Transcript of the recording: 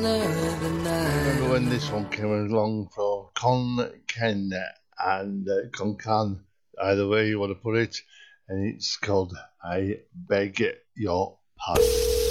remember when this one came along for Con Ken and Con Can, either way you want to put it, and it's called I Beg Your Pardon.